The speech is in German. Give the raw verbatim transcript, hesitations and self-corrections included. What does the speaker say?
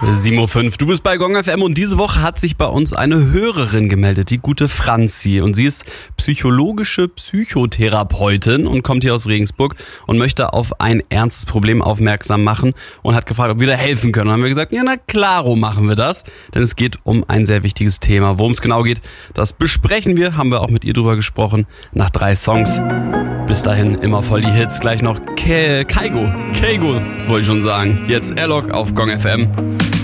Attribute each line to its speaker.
Speaker 1: sieben Uhr fünf, du bist bei Gong F M und diese Woche hat sich bei uns eine Hörerin gemeldet, die gute Franzi. Und sie ist psychologische Psychotherapeutin und kommt hier aus Regensburg und möchte auf ein ernstes Problem aufmerksam machen und hat gefragt, ob wir da helfen können. Und haben wir gesagt, ja na klaro machen wir das, denn es geht um ein sehr wichtiges Thema. Worum es genau geht, das besprechen wir, haben wir auch mit ihr drüber gesprochen, nach drei Songs. Bis dahin immer voll die Hits, gleich noch Ke- Kaigo, Keigo wollte ich schon sagen. Jetzt Airlock auf Gong F M.